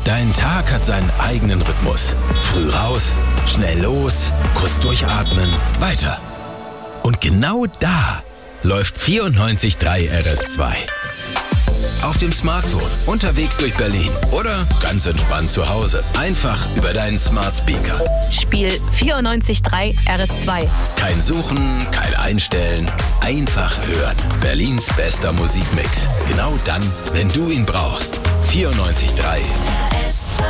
Dein Tag hat seinen eigenen Rhythmus. Früh raus, schnell los, kurz durchatmen, weiter. Und genau da läuft 94.3 RS2. Auf dem Smartphone, unterwegs durch Berlin oder ganz entspannt zu Hause. Einfach über deinen Smart Speaker. Spiel 94.3 RS2. Kein Suchen, kein Einstellen, einfach hören. Berlins bester Musikmix. Genau dann, wenn du ihn brauchst. 94.3 RS2.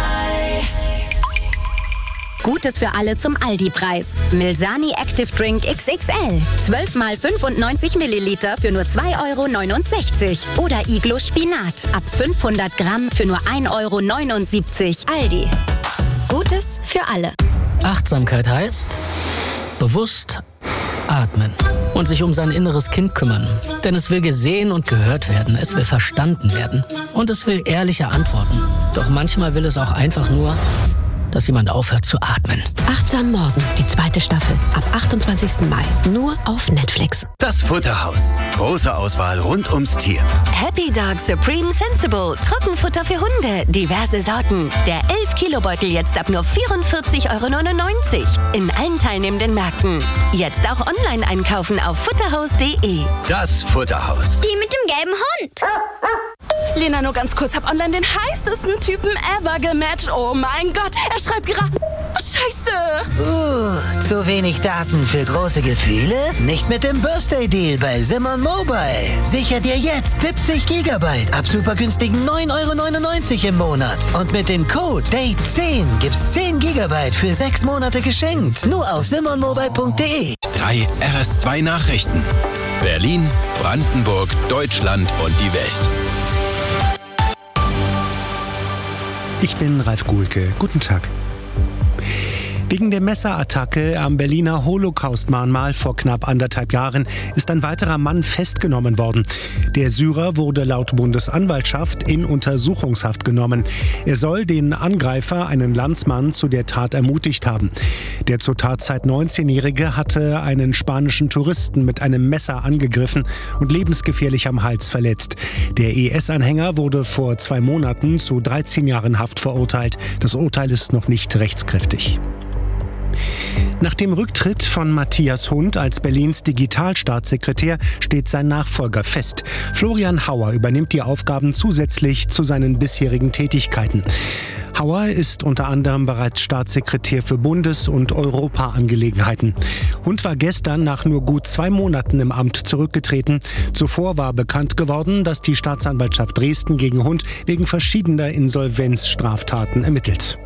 Gutes für alle zum Aldi-Preis. Milsani Active Drink XXL. 12 mal 95 Milliliter für nur 2,69 €. Oder Iglo Spinat. Ab 500 Gramm für nur 1,79 €. Aldi. Gutes für alle. Achtsamkeit heißt bewusst atmen und sich um sein inneres Kind kümmern. Denn es will gesehen und gehört werden, es will verstanden werden und es will ehrliche Antworten. Doch manchmal will es auch einfach nur, dass jemand aufhört zu atmen. Achtsam Morgen, die 2. Staffel. Ab 28. Mai. Nur auf Netflix. Das Futterhaus. Große Auswahl rund ums Tier. Happy Dog Supreme Sensible. Trockenfutter für Hunde. Diverse Sorten. Der 11-Kilo-Beutel jetzt ab nur 44,99 € in allen teilnehmenden Märkten. Jetzt auch online einkaufen auf futterhaus.de. Das Futterhaus. Die mit dem gelben Hund. Lena, nur ganz kurz, hab online den heißesten Typen ever gematcht. Oh mein Gott, er schreibt gerade... Scheiße! Zu wenig Daten für große Gefühle? Nicht mit dem Birthday-Deal bei Simon Mobile. Sicher dir jetzt 70 GB ab super günstigen 9,99 € im Monat. Und mit dem Code DATE10 gibt's 10 GB für 6 Monate geschenkt. Nur auf simonmobile.de. 3 RS2 Nachrichten. Berlin, Brandenburg, Deutschland und die Welt. Ich bin Ralf Guhlke. Guten Tag. Wegen der Messerattacke am Berliner Holocaust-Mahnmal vor knapp 1,5 Jahren ist ein weiterer Mann festgenommen worden. Der Syrer wurde laut Bundesanwaltschaft in Untersuchungshaft genommen. Er soll den Angreifer, einen Landsmann, zu der Tat ermutigt haben. Der zur Tatzeit 19-Jährige hatte einen spanischen Touristen mit einem Messer angegriffen und lebensgefährlich am Hals verletzt. Der IS-Anhänger wurde vor 2 Monaten zu 13 Jahren Haft verurteilt. Das Urteil ist noch nicht rechtskräftig. Nach dem Rücktritt von Matthias Hund als Berlins Digitalstaatssekretär steht sein Nachfolger fest. Florian Hauer übernimmt die Aufgaben zusätzlich zu seinen bisherigen Tätigkeiten. Hauer ist unter anderem bereits Staatssekretär für Bundes- und Europaangelegenheiten. Hund war gestern nach nur gut 2 Monaten im Amt zurückgetreten. Zuvor war bekannt geworden, dass die Staatsanwaltschaft Dresden gegen Hund wegen verschiedener Insolvenzstraftaten ermittelt.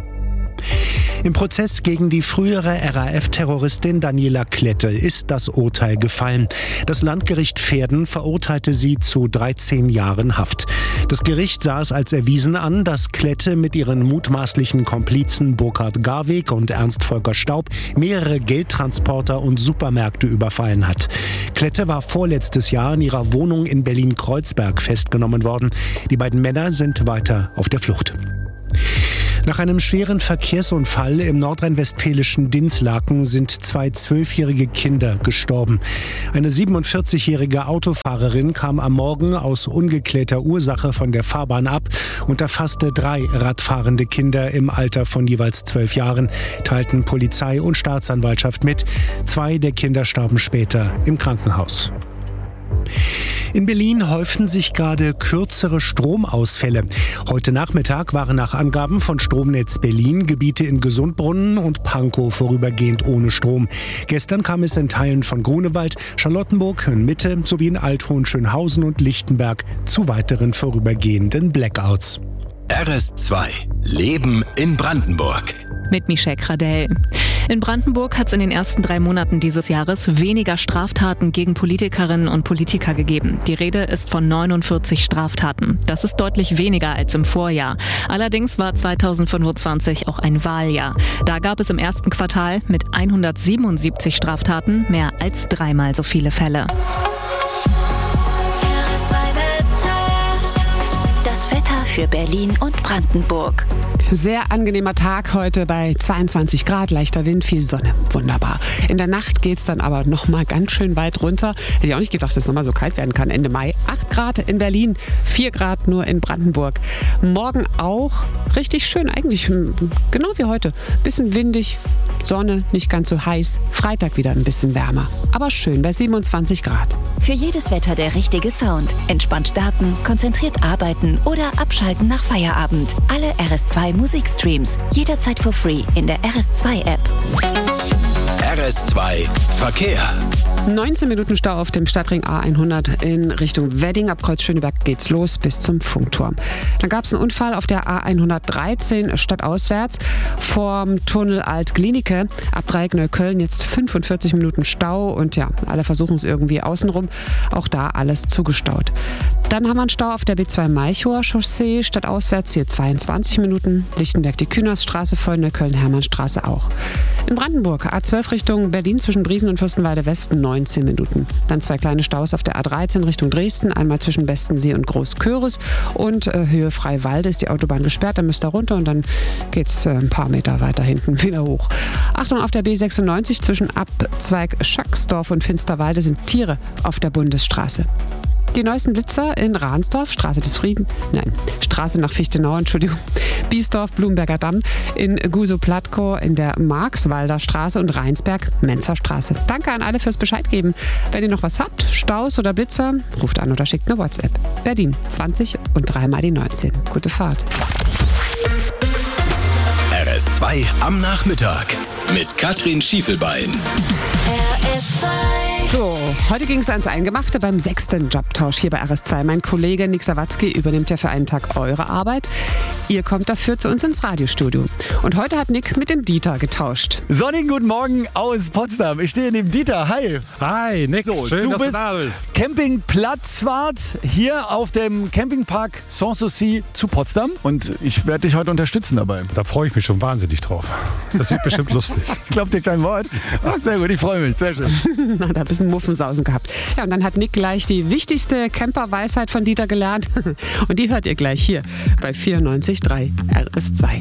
Im Prozess gegen die frühere RAF-Terroristin Daniela Klette ist das Urteil gefallen. Das Landgericht Verden verurteilte sie zu 13 Jahren Haft. Das Gericht sah es als erwiesen an, dass Klette mit ihren mutmaßlichen Komplizen Burkhard Garweg und Ernst Volker Staub mehrere Geldtransporter und Supermärkte überfallen hat. Klette war vorletztes Jahr in ihrer Wohnung in Berlin-Kreuzberg festgenommen worden. Die beiden Männer sind weiter auf der Flucht. Nach einem schweren Verkehrsunfall im nordrhein-westfälischen Dinslaken sind 2 12-jährige Kinder gestorben. Eine 47-jährige Autofahrerin kam am Morgen aus ungeklärter Ursache von der Fahrbahn ab und erfasste 3 radfahrende Kinder im Alter von jeweils 12 Jahren, teilten Polizei und Staatsanwaltschaft mit. 2 der Kinder starben später im Krankenhaus. In Berlin häufen sich gerade kürzere Stromausfälle. Heute Nachmittag waren nach Angaben von Stromnetz Berlin Gebiete in Gesundbrunnen und Pankow vorübergehend ohne Strom. Gestern kam es in Teilen von Grunewald, Charlottenburg, Mitte sowie in Althohenschönhausen und Lichtenberg zu weiteren vorübergehenden Blackouts. RS2 Leben in Brandenburg. Mit Michelle Kradell. In Brandenburg hat es in den ersten 3 Monaten dieses Jahres weniger Straftaten gegen Politikerinnen und Politiker gegeben. Die Rede ist von 49 Straftaten. Das ist deutlich weniger als im Vorjahr. Allerdings war 2025 auch ein Wahljahr. Da gab es im ersten Quartal mit 177 Straftaten mehr als 3-mal so viele Fälle. Das Wetter für Berlin und Brandenburg. Sehr angenehmer Tag heute bei 22 Grad, leichter Wind, viel Sonne. Wunderbar. In der Nacht geht es dann aber nochmal ganz schön weit runter. Hätte ich auch nicht gedacht, dass es nochmal so kalt werden kann. Ende Mai 8 Grad in Berlin, 4 Grad nur in Brandenburg. Morgen auch richtig schön, eigentlich genau wie heute. Bisschen windig, Sonne, nicht ganz so heiß. Freitag wieder ein bisschen wärmer, aber schön bei 27 Grad. Für jedes Wetter der richtige Sound. Entspannt starten, konzentriert arbeiten oder abschalten nach Feierabend. Alle RS2 Musikstreams jederzeit for free in der RS2 App. RS2 Verkehr. 19 Minuten Stau auf dem Stadtring A100 in Richtung Wedding. Ab Kreuz Schöneberg geht's los bis zum Funkturm. Dann gab es einen Unfall auf der A113 stadtauswärts vorm Tunnel Alt-Glienicke. Ab Dreieck Neukölln jetzt 45 Minuten Stau und ja, alle versuchen es irgendwie außenrum. Auch da alles zugestaut. Dann haben wir einen Stau auf der B2 Malchower Chaussee stadtauswärts hier 22 Minuten. Lichtenberg die Kühnersstraße voll, Neukölln Hermannstraße auch. In Brandenburg A12 Richtung Berlin zwischen Briesen und Fürstenwalde Westen 19 Minuten. Dann 2 kleine Staus auf der A13 Richtung Dresden, einmal zwischen Bestensee und Großköris und Höhe Freiwalde ist die Autobahn gesperrt, dann müsst ihr runter und dann geht's ein paar Meter weiter hinten wieder hoch. Achtung, auf der B96 zwischen Abzweig Schacksdorf und Finsterwalde sind Tiere auf der Bundesstraße. Die neuesten Blitzer in Ransdorf, Straße nach Fichtenau, Biesdorf, Blumberger Damm, in Gusow-Platkow, in der Marxwalder Straße und Rheinsberg, Menzer Straße. Danke an alle fürs Bescheid geben. Wenn ihr noch was habt, Staus oder Blitzer, ruft an oder schickt eine WhatsApp. Berlin 20 und 3 mal die 19. Gute Fahrt. RS2 am Nachmittag mit Katrin Schiefelbein. RS2. So, heute ging es ans Eingemachte beim 6. Jobtausch hier bei RS2. Mein Kollege Nick Sawatzki übernimmt ja für einen Tag eure Arbeit. Ihr kommt dafür zu uns ins Radiostudio. Und heute hat Nick mit dem Dieter getauscht. Sonnigen guten Morgen aus Potsdam. Ich stehe neben Dieter. Hi. Hi, Nick. Schön, dass du da bist. Campingplatzwart hier auf dem Campingpark Sanssouci zu Potsdam. Und ich werde dich heute unterstützen dabei. Da freue ich mich schon wahnsinnig drauf. Das wird bestimmt lustig. Ich glaube dir kein Wort. Ach, sehr gut, ich freue mich. Sehr schön. Na, da ein bisschen Muffensausen gehabt. Ja, und dann hat Nick gleich die wichtigste Camper-Weisheit von Dieter gelernt. Und die hört ihr gleich hier bei 94.3 RS2.